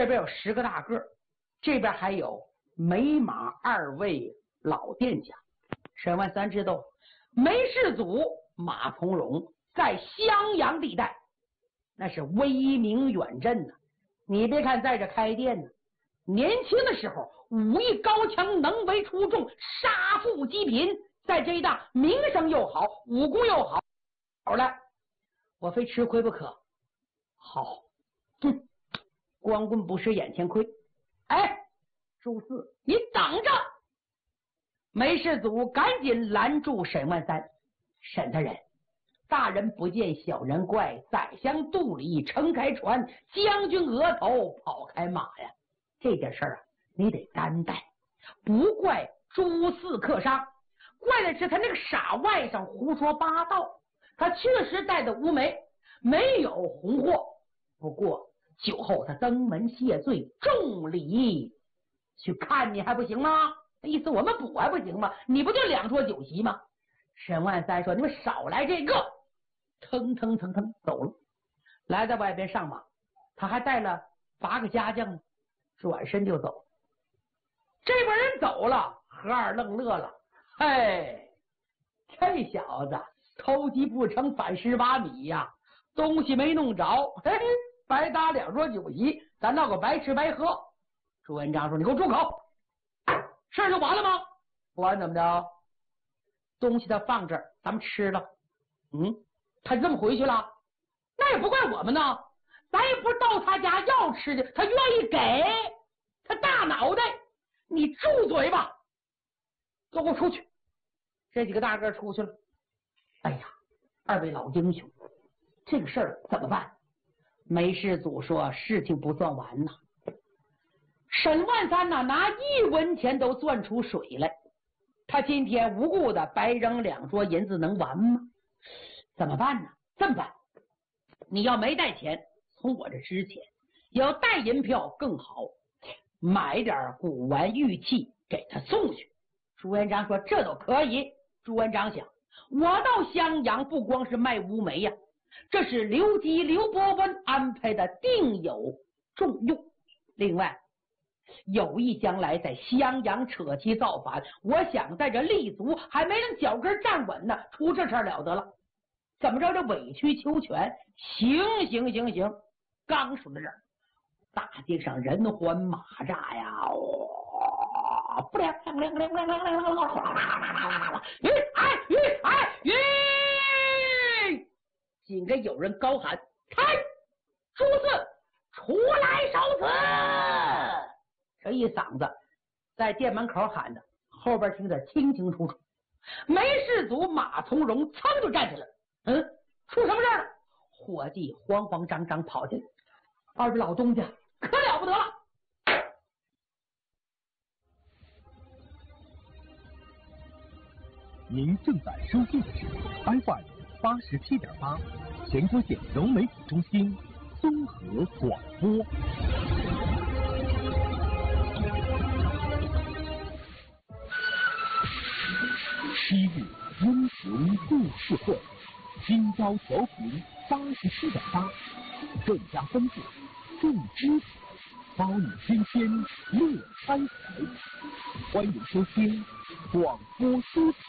这边有10个大个，这边还有美马2位老店家。沈万三知道梅世祖马从容在襄阳地带那是威名远震呢。你别看在这开店呢，年轻的时候武艺高强，能为出众，杀富济贫，在这一带名声又好，武功又好。好了，我非吃亏不可。好，光棍不吃眼前亏。哎，朱四，你等着！梅世祖赶紧拦住沈万三。沈大人，大人不见小人怪，宰相肚里撑开船，将军额头跑开马呀！这件事啊，你得担待。不怪朱四客商，怪的是他那个傻外甥胡说八道。他确实带的乌梅，没有红货。不过酒后他登门谢罪，重礼去看你还不行吗？那意思我们补还不行吗？你不就2桌酒席吗？沈万三说：“你们少来这个！”腾走了，来到外边上马，他还带了8个家将呢，转身就走。这边人走了，何二愣乐了：“嘿，这小子偷鸡不成反蚀米呀，东西没弄着，嘿，白搭2桌酒席，咱闹个白吃白喝。”朱元璋说：“你给我住口！事儿就完了吗？不完怎么着？东西他放这儿，咱们吃了。他这么回去了，那也不怪我们呢，咱也不是到他家要吃的，他愿意给，他大脑袋，你住嘴吧！都给我出去！”这几个大个出去了。哎呀，2位老英雄，这个事儿怎么办？梅世祖说：“事情不算完呐。”沈万三拿1文钱都攥出水来，他今天无故的白扔2桌银子能完吗？怎么办呢？这么办，你要没带钱，从我这支钱；要带银票更好，买点古玩玉器给他送去。朱元璋说：“这都可以。”朱元璋想，我到襄阳不光是卖乌梅呀，这是刘基、刘伯温安排的定有重用。另外，有意将来在襄阳扯旗造反，我想在这立足，还没能脚跟站稳呢，出这事儿了得了。怎么着？这委曲求全，行！刚说到这儿，大街上人欢马炸呀！不亮亮亮亮亮亮亮亮亮！紧跟有人高喊：“开！朱四出来受死！”这一嗓子在店门口喊的，后边听得清清楚楚。梅世祖马从容噌就站起来，出什么事了？伙计慌慌张张跑进来：“2位老东家，可了不得了！” 您正在收听的是 FM 87.8全国县融媒体中心综合广播。昔日英雄故事会，今朝调频87.8，更加丰富，更知识，包你新鲜乐开怀。欢迎收听广播书场。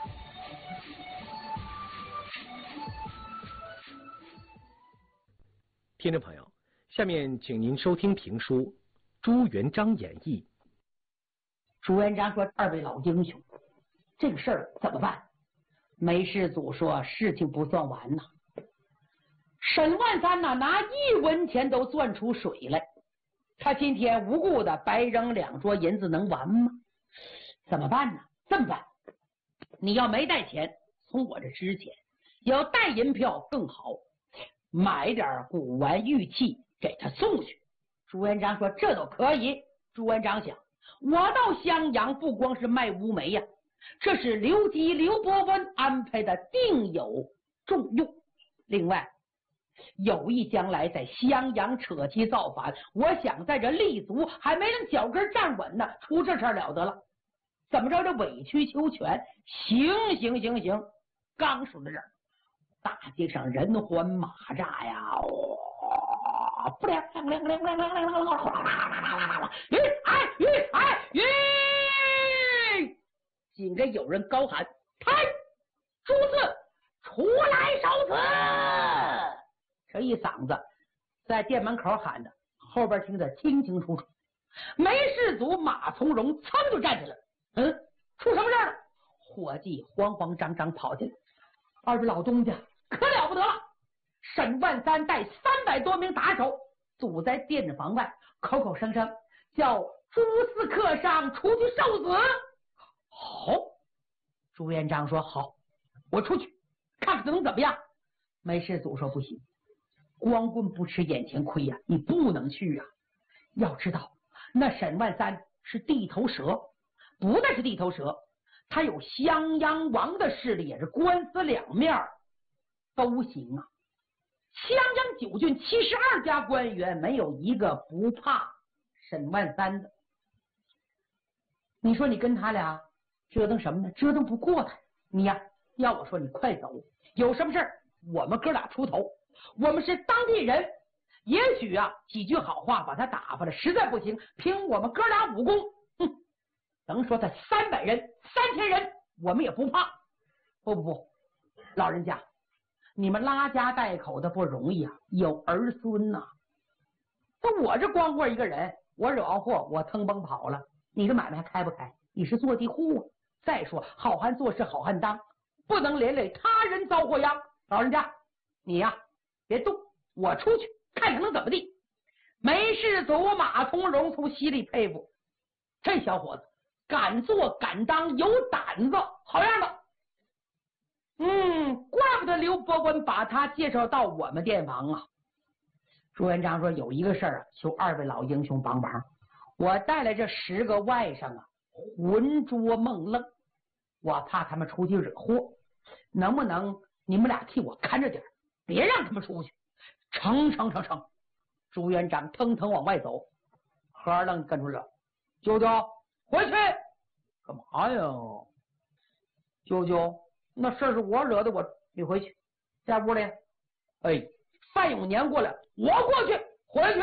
听众朋友，下面请您收听评书《朱元璋演义》。 朱元璋说：“2位老英雄，这个事儿怎么办？”梅世祖说：“事情不算完呐。”沈万三拿1文钱都攥出水来，他今天无故的白扔2桌银子能完吗？怎么办呢？这么办，你要没带钱，从我这支钱；要带银票更好，买点古玩玉器给他送去。朱元璋说：“这都可以。”朱元璋想，我到襄阳不光是卖乌梅呀，这是刘基、刘伯温安排的定有重用。另外，有意将来在襄阳扯旗造反，我想在这立足，还没能脚跟站稳呢，出这事儿了得了。怎么着？这委曲求全，行！刚说到这儿，大街上人欢马炸呀！不亮亮紧着有人高喊：“抬朱四出来受死！”这一嗓子在店门口喊的，后边听得清清楚楚。梅氏祖马从容噌就站起来，出什么事了？伙计慌慌张张跑进来，二位老东家可了不得了，沈万三带300多名打手堵在店房外，口口声声叫朱四客上出去受死。好，朱元璋说好，我出去看看能怎么样。梅氏祖说不行，光棍不吃眼前亏呀，你不能去啊。要知道那沈万三是地头蛇，不但是地头蛇，他有襄阳王的势力，也是官司两面都行啊。襄阳9郡72家官员没有一个不怕沈万三的。你说你跟他俩折腾什么呢？折腾不过他。你呀，要我说你快走，有什么事我们哥俩出头，我们是当地人，也许啊几句好话把他打发了，实在不行凭我们哥俩武功，能说他300人3000人我们也不怕。不，老人家你们拉家带口的不容易啊，有儿孙呐。那我这光棍一个人，我惹完祸我腾蹦跑了，你这买卖还开不开？你是坐地户啊。再说好汉做事好汉当，不能连累他人遭祸殃。老人家你呀别动，我出去看看能怎么地。梅氏祖马从容从心里佩服，这小伙子敢做敢当，有胆子，好样的。怪不得刘伯温把他介绍到我们店房啊。朱元璋说有一个事儿求2位老英雄帮忙，我带来这10个外甥浑浊梦愣，我怕他们出去惹祸，能不能你们俩替我看着点，别让他们出去。成。朱元璋腾腾往外走，何二愣跟出来，舅舅回去干嘛呀？舅舅那事是我惹的，你回去，在屋里。范永年过来，我过去，回去。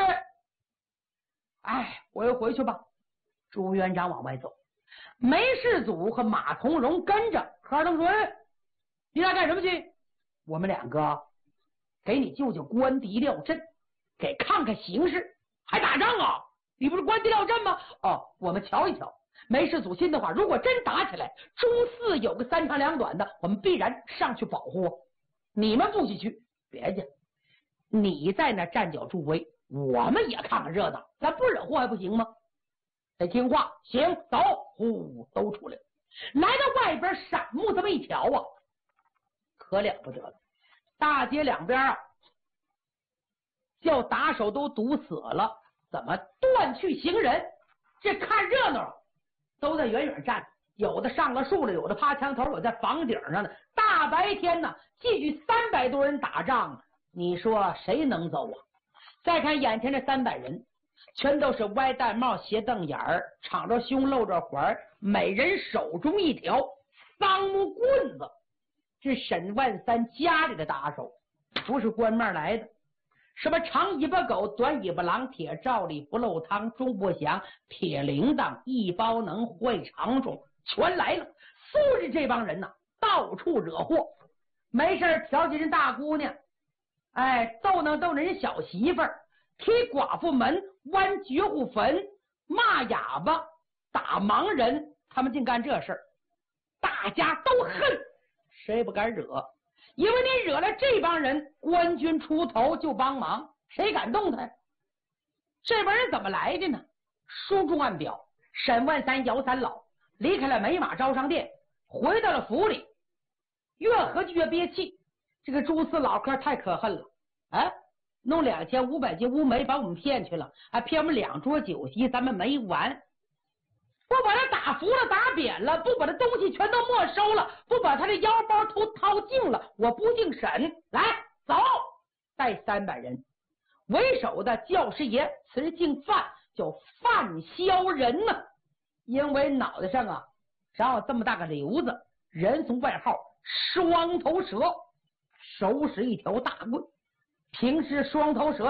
我又回去吧。朱元璋往外走，梅氏祖和马从容跟着。何二愣说：“你俩干什么去？”我们2个给你舅舅官敌廖镇，给看看形势。还打仗啊？你不是官敌廖镇吗？我们瞧一瞧。梅氏祖信的话，如果真打起来，朱四有个3长2短的，我们必然上去保护。你们不许去，别介，你在那站脚助威，我们也看看热闹，咱不惹祸还不行吗？得听话，行，走。都出来了，来到外边闪目这么一瞧啊，可了不得了。大街两边叫打手都堵死了，怎么断去行人？这看热闹都在远远站，有的上了树了，有的趴墙头，有在房顶上呢。大白天呢，继续300多人打仗，你说谁能走啊？再看眼前这300人，全都是歪戴帽、斜瞪眼儿，敞着胸露着环，每人手中一条桑木棍子。是沈万三家里的打手，不是官面来的。什么长尾巴狗、短尾巴狼、铁罩里不漏汤、钟不响、铁铃铛、一包能、坏长虫，全来了。素日这帮人到处惹祸，没事调戏人大姑娘，逗弄人小媳妇儿，踢寡妇门，剜绝户坟，骂哑巴，打盲人，他们净干这事儿，大家都恨，谁也不敢惹。因为你惹了这帮人，官军出头就帮忙，谁敢动他呀？这帮人怎么来的呢？书中暗表，沈万三、姚三老离开了美马招商店，回到了府里，越合计越憋气。这个朱四老客太可恨了，弄2500斤乌梅把我们骗去了，还骗我们2桌酒席，咱们没完。不把他打服了，打扁了，不把他东西全都没收了，不把他的腰包都掏净了，我不净审。来，走，带300人，为首的教师爷词姓范，叫范萧仁呢。因为脑袋上长有这么大个瘤子，人送外号双头蛇，手使一条大棍。平时双头蛇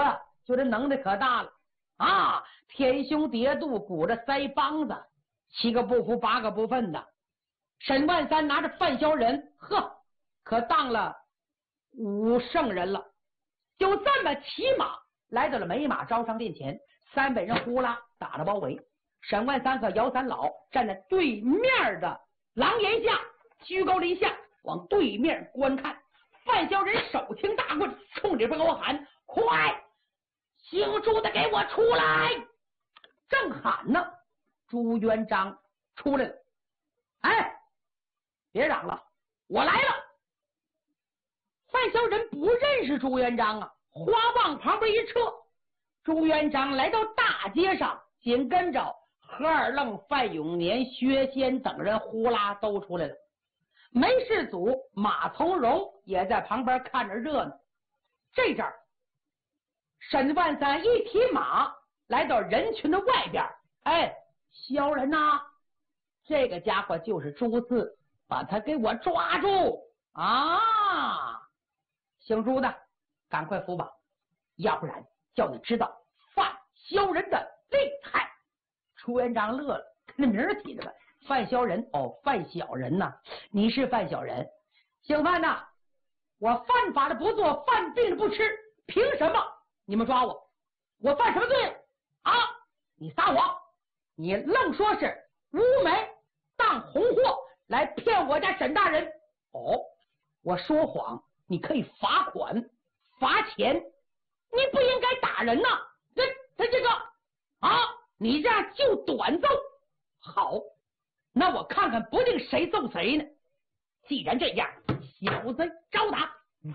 就这能耐可大了啊！天胸叠肚，鼓着腮帮子，7个不服8个不忿的。沈万三拿着范小人，呵，可当了5圣人了。就这么骑马来到了美马招商殿前，300人呼啦打了包围。沈万三和姚三老站在对面的廊檐下，居高临下往对面观看。范小人手擎大棍，冲里边给我喊：“快，姓朱的给我出来！”正喊呢，朱元璋出来了。哎，别嚷了，我来了。范小人不认识朱元璋啊，花往旁边一撤。朱元璋来到大街上，紧跟着何二愣、范永年、薛仙等人呼啦都出来了。梅世祖马从容也在旁边看着热闹。这阵儿，沈万三一提马来到人群的外边，哎，小人呐，这个家伙就是朱四，把他给我抓住啊！姓朱的，赶快扶吧，要不然叫你知道范小人的厉害。朱元璋乐了，那名儿起的吧。范小人，哦，范小人呐，你是范小人，姓范呐，我犯法的不做，犯病的不吃，凭什么你们抓我？我犯什么罪啊？你撒谎，你愣说是乌梅当红货来骗我家沈大人。哦，我说谎，你可以罚款罚钱，你不应该打人呐。他这个啊，你这样就短奏。好，那我看看不定谁揍谁呢。既然这样，小子招打。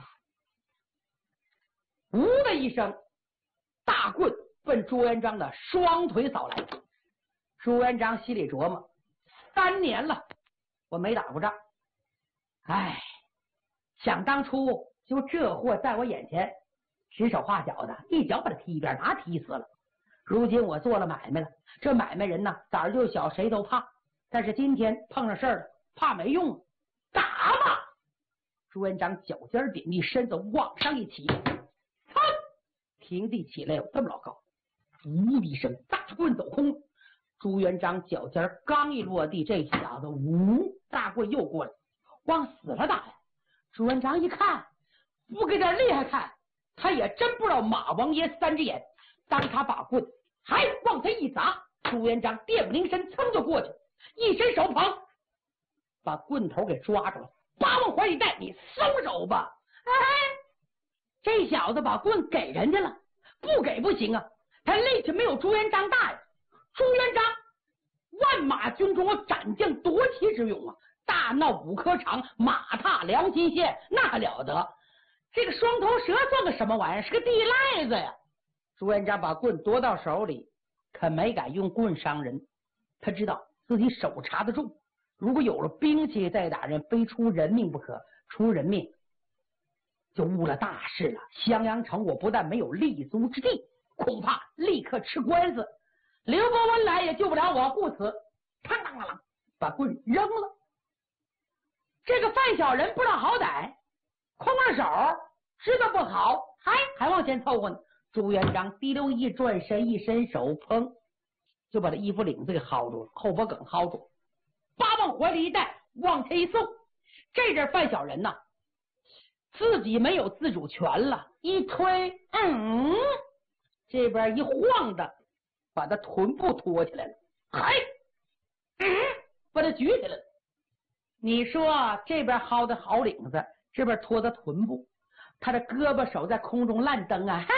呜的一声，大棍奔朱元璋的双腿扫来。朱元璋心里琢磨：3年了，我没打过仗。哎，想当初就这货在我眼前指手画脚的，一脚把他踢一边，拿踢死了。如今我做了买卖了，这买卖人呢，胆儿就小，谁都怕。但是今天碰上事儿了，怕没用，打吧！朱元璋脚尖点地，身子往上一起，平地起来有这么老高，呜一声，大棍走空。朱元璋脚尖刚一落地，这小子呜，大棍又过来，往死了打呀！朱元璋一看，不给点厉害看，他也真不知道马王爷3只眼。当他把棍还往他一砸，朱元璋电不灵身，噌就过去，一伸手捧，把棍头给抓住了，把往怀里带，你松手吧！哎，这小子把棍给人家了，不给不行啊！他力气没有朱元璋大呀。朱元璋万马军中有斩将夺旗之勇啊，大闹5科场，马踏良心县，那还了得！这个双头蛇算个什么玩意儿？是个地赖子呀！朱元璋把棍夺到手里，可没敢用棍伤人。他知道自己手查得住，如果有了兵器再打人，非出人命不可。出人命就误了大事了。襄阳城我不但没有立足之地，恐怕立刻吃官司。刘伯温来也救不了我，故此嘡啷啷把棍扔了。这个范小人不知道好歹，空了手，知道不好，还往前凑合呢。朱元璋滴溜一转身，一伸手，砰，就把他衣服领子给薅住了，后脖梗薅住，把往怀里一带，往前一送。这阵范小人呐，自己没有自主权了，一推，这边一晃的，把他臀部托起来了，把他举起来了。你说这边薅的好领子，这边托他臀部，他的胳膊手在空中乱蹬啊！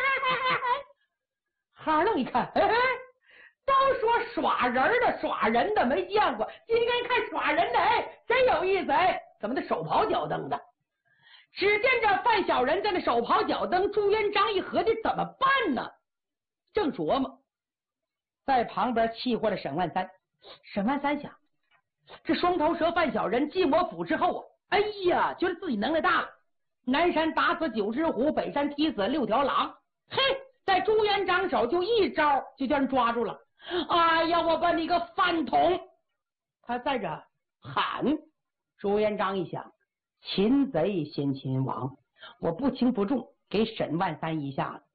哈楞一看，都说耍人的耍人的没见过，今天看耍人的，真有意思！怎么的手刨脚蹬的？只见这范小人在那手刨脚蹬，朱元璋一合计怎么办呢？正琢磨，在旁边气坏了沈万三。沈万三想，这双头蛇范小人进我府之后啊，哎呀，觉得自己能耐大了，南山打死9只虎，北山踢死6条狼，在朱元璋手就一招就将人抓住了。哎呀，我把你个饭桶！他在这喊。朱元璋一想，擒贼先擒王，我不轻不重给沈万三一下子，